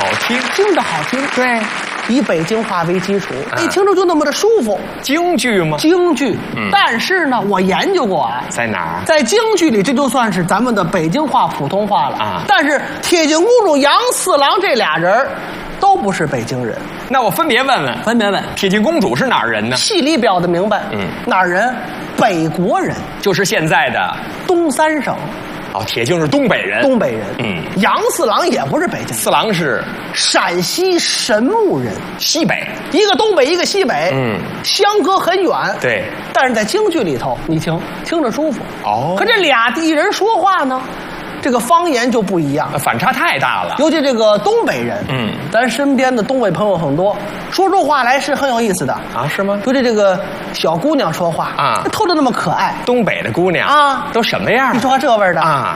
好听， 听着好听。 对， 以北京话为基础，一听着就那么的舒服。 京剧吗？ 京剧，但是呢，我研究过啊， 在哪儿？ 在京剧里，这就算是咱们的北京话、普通话了啊。 但是铁镜公主杨四郎这俩人都不是北京人。 那我分别问问， 分别问， 铁镜公主是哪儿人呢？ 戏里表的明白，哪儿人？北国人， 就是现在的东三省。 哦，铁镜是东北人。 东北人，杨四郎也不是北京人。 四郎是陕西神木人， 西北， 一个东北，一个西北，相隔很远。 对， 但是在京剧里头，你听着舒服。 哦， 可这俩地人说话呢，这个方言就不一样， 反差太大了。 尤其这个东北人，咱身边的东北朋友很多，说出话来是很有意思的啊，是吗？ 尤其这个小姑娘说话啊， 透着那么可爱。 东北的姑娘啊， 都什么样？ 你说话这味儿的啊！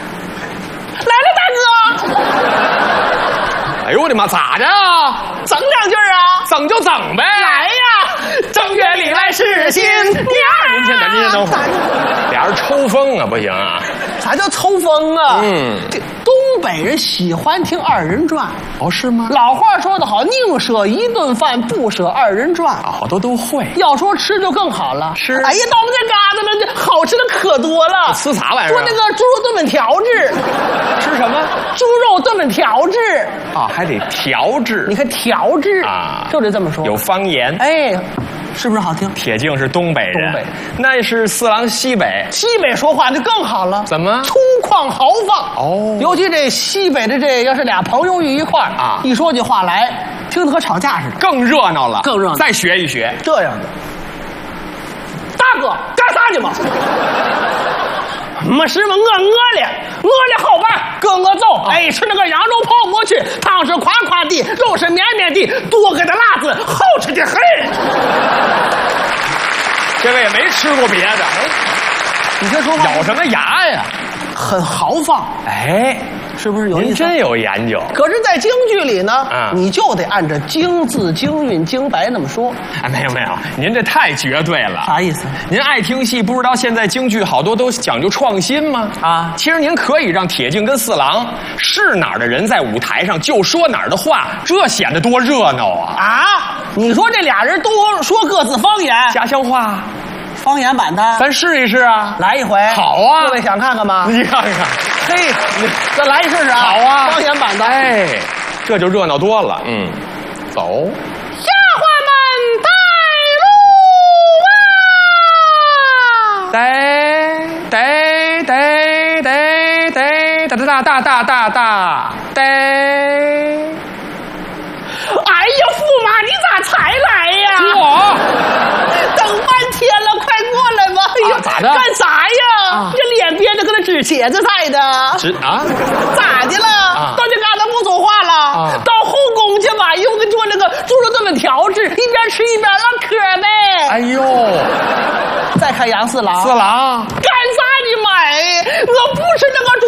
来了，大哥！ 哎呦我的妈，咋的啊？ 整两句啊？ 整就整呗。 来呀！正月里来是新年。 您先等会儿，俩人抽风啊，不行啊！ 啥叫抽风啊？这东北人喜欢听二人转。 哦，是吗？ 老话说得好，宁舍一顿饭，不舍二人转。 好多都会。 要说吃就更好了。 吃， 哎呀，到我们这嘎达了，这好吃的可多了。 吃啥玩意儿？ 做那个猪肉炖粉条子。 吃什么？ 猪肉炖粉条子。 啊，还得调制。 你看调制啊， 就得这么说。 有方言。 哎。是不是好听？ 铁镜是东北人， 东北那是四郎西北。 西北说话就更好了， 怎么？ 粗犷豪放哦。 尤其这西北的这要是俩朋友一块儿啊， 一说起话来，听得和吵架似的， 更热闹了， 更热闹。 再学一学这样的。大哥，干啥去嘛？没事嘛，我饿了好办，跟我走。哎，吃那个羊肉泡馍去，汤是宽宽的，肉是绵绵的，多给的辣子，好吃的很。 这位也没吃过别的， 你这说话咬什么牙呀？ 很豪放， 哎， 是不是有意思？ 您真有研究。 可是，在京剧里呢，你就得按照京字、京韵、京白那么说。 哎，没有，您这太绝对了。 啥意思？ 您爱听戏，不知道现在京剧好多都讲究创新吗？啊，其实您可以让铁镜跟四郎是哪儿的人在舞台上就说哪儿的话，这显得多热闹啊！ 啊，你说这俩人都说各自方言， 家乡话。 方言版的， 咱试一试啊！ 来一回， 好啊！ 各位想看看吗？ 你看看， 嘿，咱来一试试啊！ 好啊， 方言版的， 哎，这就热闹多了。走， 下花们带路啊！带。 哎呀，驸马，你咋才来呀？ 我等半天了，快过来吧！哎呦， 咋的？ 干啥呀？这脸憋得跟那纸茄子似的。咋的了？到这嘎达不说话了？到后宫去吧，一会儿给做那个猪肉炖粉条子，一边吃一边唠嗑呗。 哎呦， 再看杨四郎。 四郎， 干啥你买？我不是那个